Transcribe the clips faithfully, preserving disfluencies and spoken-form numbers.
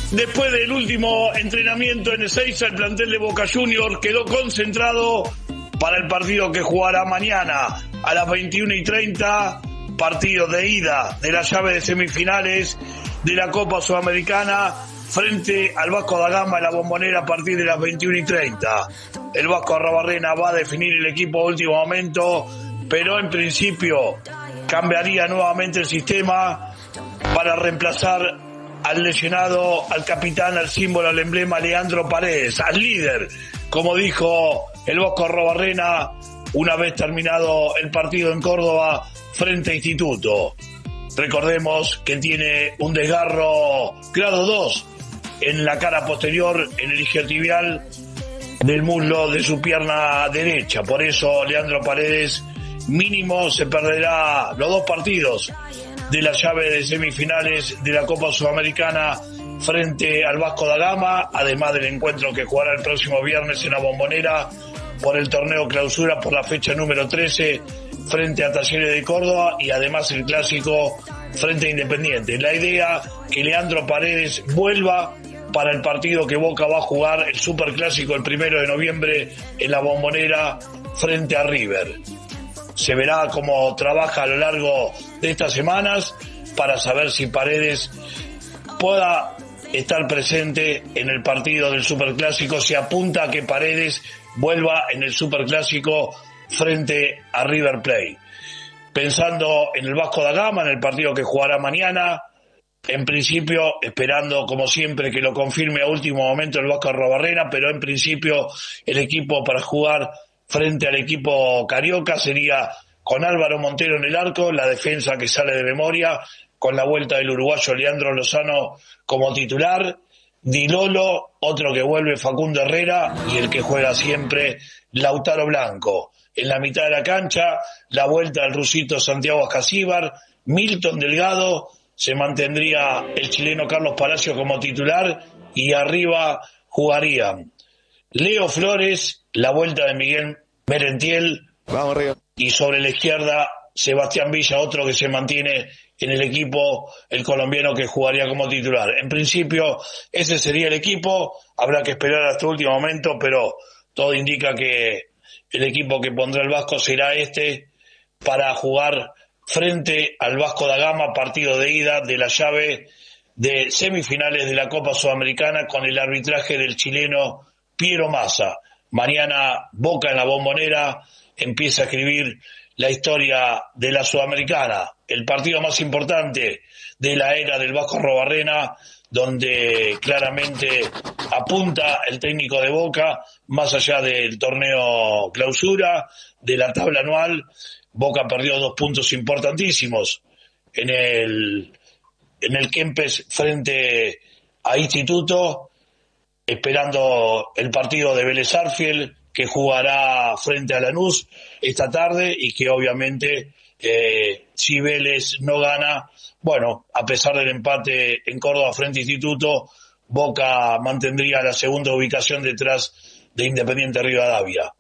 Después del último entrenamiento en Ezeiza, el plantel de Boca Juniors quedó concentrado para el partido que jugará mañana a las veintiuna y treinta, partido de ida de la llave de semifinales de la Copa Sudamericana frente al Vasco da Gama en la Bombonera a partir de las veintiuna y treinta. El Vasco Arrobarrena va a definir el equipo a último momento, pero en principio cambiaría nuevamente el sistema para reemplazar al lesionado, al capitán, al símbolo, al emblema Leandro Paredes, al líder, como dijo el Vasco Arrobarrena una vez terminado el partido en Córdoba frente a Instituto. Recordemos que tiene un desgarro grado dos en la cara posterior, en el isquiotibial del muslo de su pierna derecha. Por eso Leandro Paredes mínimo se perderá los dos partidos de la llave de semifinales de la Copa Sudamericana frente al Vasco da Gama, además del encuentro que jugará el próximo viernes en la Bombonera por el torneo clausura por la fecha número trece frente a Talleres de Córdoba, y además el clásico frente a Independiente. La idea que Leandro Paredes vuelva para el partido que Boca va a jugar, el superclásico el primero de noviembre en la Bombonera frente a River. Se verá cómo trabaja a lo largo de estas semanas para saber si Paredes pueda estar presente en el partido del superclásico. Se apunta a que Paredes vuelva en el superclásico frente a River Plate. Pensando en el Vasco da Gama, en el partido que jugará mañana, en principio esperando como siempre que lo confirme a último momento el Vasco Arrobarrena, pero en principio el equipo para jugar frente al equipo carioca sería con Álvaro Montero en el arco, la defensa que sale de memoria, con la vuelta del uruguayo Leandro Lozano como titular, Di Lolo, otro que vuelve Facundo Herrera, y el que juega siempre Lautaro Blanco. En la mitad de la cancha, la vuelta del rusito Santiago Ascasíbar, Milton Delgado, se mantendría el chileno Carlos Palacio como titular, y arriba jugarían Leo Flores, la vuelta de Miguel Merentiel, vamos arriba, y sobre la izquierda Sebastián Villa, otro que se mantiene en el equipo, el colombiano que jugaría como titular. En principio ese sería el equipo, habrá que esperar hasta el último momento, pero todo indica que el equipo que pondrá el Vasco será este para jugar frente al Vasco da Gama, partido de ida de la llave de semifinales de la Copa Sudamericana con el arbitraje del chileno Piero Massa. Mañana Boca en la Bombonera empieza a escribir la historia de la Sudamericana, el partido más importante de la era del Vasco Arrobarrena, donde claramente apunta el técnico de Boca, más allá del torneo clausura, de la tabla anual. Boca perdió dos puntos importantísimos en el, en el Kempes frente a Instituto, esperando el partido de Vélez Sarsfield, que jugará frente a Lanús esta tarde, y que obviamente eh, si Vélez no gana, bueno, a pesar del empate en Córdoba frente a Instituto, Boca mantendría la segunda ubicación detrás de Independiente Rivadavia.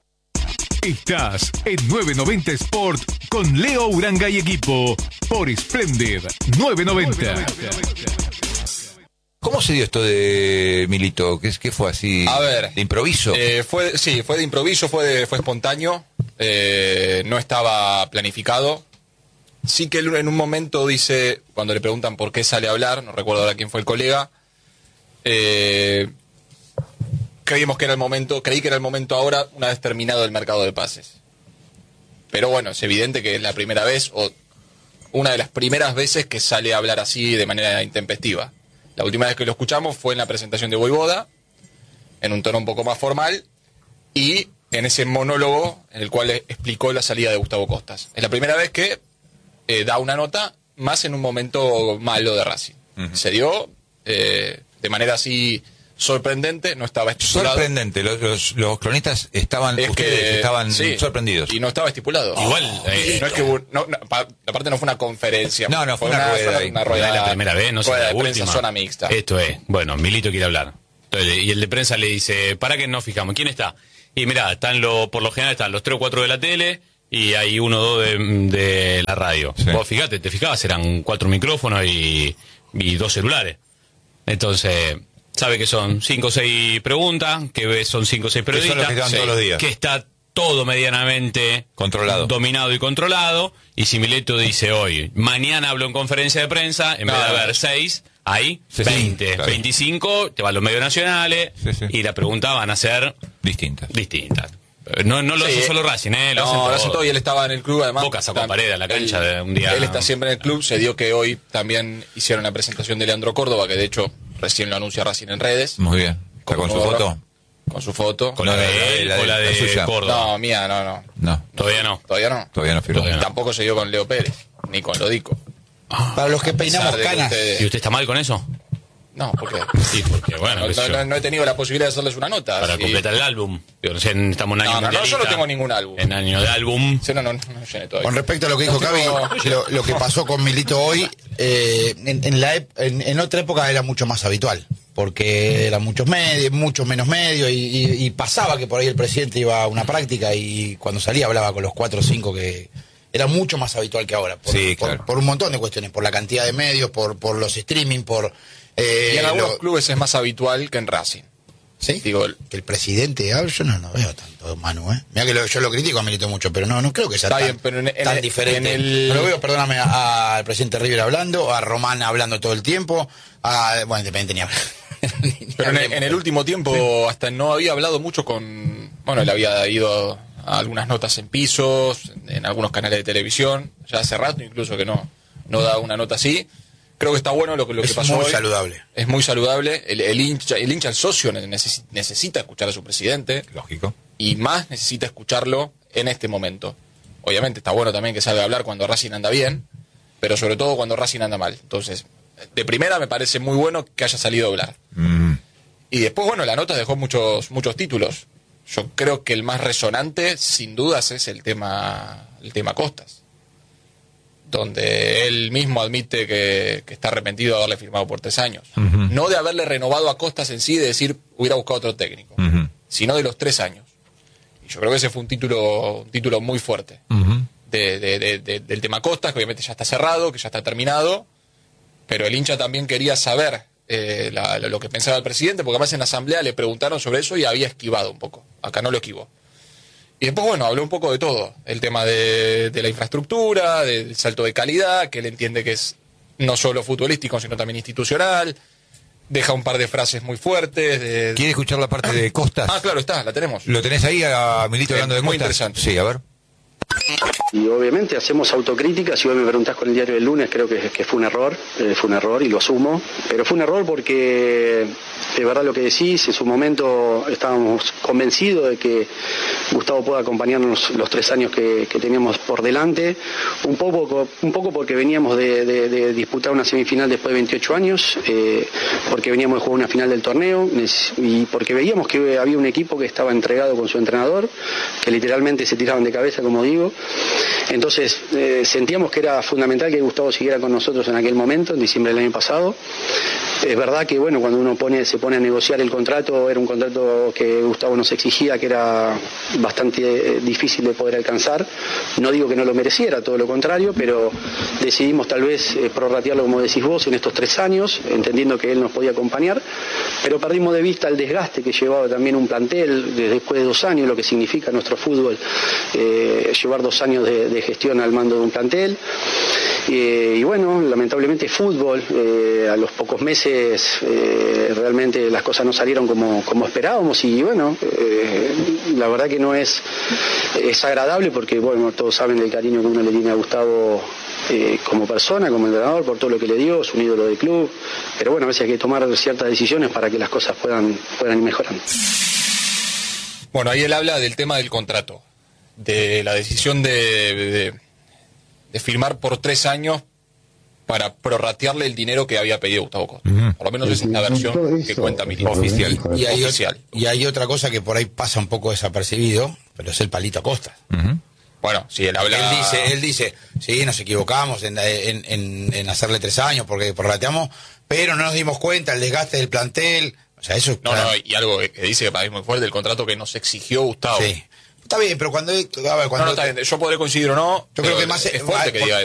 Estás en nueve noventa Sport con Leo Uranga y equipo por Splendid nueve noventa. ¿Cómo se dio esto de Milito? ¿Qué, qué fue así? A ver, ¿de improviso? Eh, fue, sí, fue de improviso, fue, de, fue espontáneo, eh, no estaba planificado. Sí que él en un momento dice, cuando le preguntan por qué sale a hablar, no recuerdo ahora quién fue el colega, eh, creímos que era el momento, creí que era el momento ahora, una vez terminado el mercado de pases. Pero bueno, es evidente que es la primera vez, o una de las primeras veces que sale a hablar así de manera intempestiva. La última vez que lo escuchamos fue en la presentación de Voivoda, en un tono un poco más formal, y en ese monólogo en el cual explicó la salida de Gustavo Costas. Es la primera vez que eh, da una nota, más en un momento malo de Racing. Uh-huh. Se dio eh, de manera así sorprendente, no estaba estipulado. Sorprendente, los, los, los cronistas estaban, es ustedes que, estaban sí, sorprendidos. Y no estaba estipulado. Igual, eh, no es que no, no, aparte no fue una conferencia. No, no, fue, fue una, una rueda. Una rueda no es la primera vez, no sé, la de última. Prensa, zona mixta. Esto es, bueno, Milito quiere hablar. Entonces, y el de prensa le dice, ¿para qué nos fijamos? ¿Quién está? Y mirá, están lo, por lo general están los tres o cuatro de la tele y hay uno o dos de, de la radio. Sí. Vos fijate, te fijabas, eran cuatro micrófonos y, y dos celulares. Entonces, sabe que son cinco o seis preguntas, que son cinco o seis Que son periodistas, los que estaban sí, todos los días. que está todo medianamente Controlado. dominado y controlado, y si Mileto dice hoy, mañana hablo en conferencia de prensa, en vez de Claro. haber seis, hay Sí, sí, veinte, claro. veinticinco, te van los medios nacionales, Sí, sí. y las preguntas van a ser Distinta. distintas. No, no lo Sí. hace solo Racing, ¿eh? Lo No, hacen lo todo. hace todo y él estaba en el club, además. Boca sacó tam- pared a la cancha él- de un día. Él está siempre en el club, se dio que hoy también hicieron la presentación de Leandro Córdoba, que de hecho recién lo anuncia Racing en redes. Muy bien. ¿Está con su Como foto? Borja. Con su foto. Con la No, de la de- él la de- o la la de suya. Córdoba. No, mía, no, no. No, Todavía no. Todavía no. todavía no firmó. Todavía no. Tampoco se dio con Leo Pérez, ni con Lodico. Para los que A pesar peinamos de que canas. ustedes- ¿Y usted está mal con eso? No, ¿por qué? Sí, porque bueno, No, qué sé no- yo, no- no he tenido la posibilidad de hacerles una nota. para sí. completar el álbum. Digo, recién estamos en año No, no, no, yo mundialista, no tengo ningún álbum. En año de álbum. Sí, no, no, no, no llené todavía. Con respecto a lo que dijo No Cavi, tengo- lo, lo que pasó con Milito hoy, eh, en, en la ep- en, en otra época era mucho más habitual, porque eran muchos medios, muchos menos medios, y, y- y pasaba que por ahí el presidente iba a una práctica y cuando salía hablaba con los cuatro o cinco que era mucho más habitual que ahora, por, Sí, por- claro. por un montón de cuestiones, por la cantidad de medios, por, por los streaming, por... eh, Y en algunos lo- clubes es más habitual que en Racing. ¿Sí? Digo, el- que el presidente hable, yo no, no veo tanto, Manu, ¿eh? Mira que lo- yo lo critico a Milito mucho, pero no, no creo que sea Está tan, bien, pero en- en tan el- diferente. en el- No lo veo, perdóname, a- al presidente River hablando, a Román hablando todo el tiempo, a, bueno, Independiente ni hablar. Ni- ni Pero en el, hablemos. en el último tiempo hasta no había hablado mucho con... Bueno, él había ido a algunas notas en pisos, en algunos canales de televisión, ya hace rato incluso que no, no da una nota así. Creo que está bueno lo que, lo que Es pasó muy hoy. saludable. Es muy saludable. El, el hincha, el hincha, el socio necesi- necesita escuchar a su presidente Lógico. y más necesita escucharlo en este momento. Obviamente está bueno también que salga a hablar cuando Racing anda bien, pero sobre todo cuando Racing anda mal. Entonces, de primera me parece muy bueno que haya salido a hablar. Mm. Y después, bueno, la nota dejó muchos muchos títulos. Yo creo que el más resonante, sin dudas, es el tema el tema Costas, donde él mismo admite que, que está arrepentido de haberle firmado por tres años. Ujú. No de haberle renovado a Costas en sí, de decir hubiera buscado otro técnico, Ujú. sino de los tres años. Y yo creo que ese fue un título un título muy fuerte Ujú. de, de- de- de- del tema Costas, que obviamente ya está cerrado, que ya está terminado, pero el hincha también quería saber eh, la- lo que pensaba el presidente, porque además en la asamblea le preguntaron sobre eso y había esquivado un poco. Acá no lo esquivó. Y después, bueno, habló un poco de todo. El tema de, de la infraestructura, del salto de calidad, que él entiende que es no solo futbolístico, sino también institucional. Deja un par de frases muy fuertes. de- ¿Quiere escuchar la parte de Costas? Ah, claro, está, la tenemos. ¿Lo tenés ahí a Milito Eh, hablando de muy Costas? interesante. Sí, a ver. Y obviamente hacemos autocrítica. Si hoy me preguntás con el diario del lunes, creo que, que fue un error, eh, fue un error y lo asumo. Pero fue un error porque, de verdad lo que decís, en su momento estábamos convencidos de que Gustavo pueda acompañarnos los tres años que, que teníamos por delante. Un poco, un poco porque veníamos de, de- de disputar una semifinal después de veintiocho años, eh, porque veníamos de jugar una final del torneo nes- y porque veíamos que había un equipo que estaba entregado con su entrenador, que literalmente se tiraban de cabeza, como digo. Entonces eh, sentíamos que era fundamental que Gustavo siguiera con nosotros en aquel momento, en diciembre del año pasado. Es verdad que bueno, cuando uno pone, se pone a negociar el contrato, era un contrato que Gustavo nos exigía, que era bastante eh, difícil de poder alcanzar. No digo que no lo mereciera, todo lo contrario, pero decidimos tal vez eh, prorratearlo, como decís vos, en estos tres años, entendiendo que él nos podía acompañar, pero perdimos de vista el desgaste que llevaba también un plantel desde después de dos años, lo que significa nuestro fútbol, eh, llevar dos años de, de gestión al mando de un plantel. Eh, y bueno, lamentablemente fútbol, eh, a los pocos meses eh, realmente las cosas no salieron como, como esperábamos y bueno, eh, la verdad que no es, es agradable porque bueno, todos saben del cariño que uno le tiene a Gustavo eh, como persona, como entrenador, por todo lo que le dio, es un ídolo del club, pero bueno, a veces hay que tomar ciertas decisiones para que las cosas puedan, puedan ir mejorando. Bueno, ahí él habla del tema del contrato, de la decisión de, de, de firmar por tres años para prorratearle el dinero que había pedido Gustavo Costa. Ujú. Por lo menos esa es la versión que cuenta Milito. Oficial. Y hay, Oficial. y hay otra cosa que por ahí pasa un poco desapercibido, pero es el palito Costa. Ujú. Bueno, si él habla... Él dice, él dice, sí, nos equivocamos en, en, en, en hacerle tres años porque prorrateamos, pero no nos dimos cuenta el desgaste del plantel. O sea, eso es No, claro. no, y algo que dice que para mí es muy fuerte, el contrato que nos exigió Gustavo. Sí. Está bien, pero cuando, a ver, No, cuando no, está bien, yo podré coincidir o no, Yo creo pero que más es fuerte que por- diga